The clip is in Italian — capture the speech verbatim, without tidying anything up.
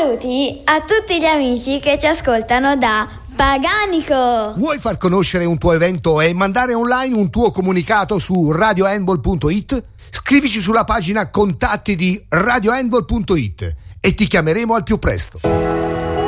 Saluti a tutti gli amici che ci ascoltano da Paganico. Vuoi far conoscere un tuo evento e mandare online un tuo comunicato su radio handball punto it? Scrivici sulla pagina contatti di radio handball punto it e ti chiameremo al più presto.